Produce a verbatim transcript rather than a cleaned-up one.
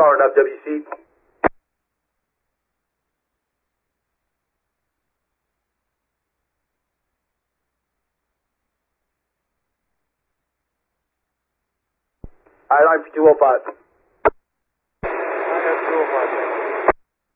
Powering up W C. I line for two oh five. I have two oh five.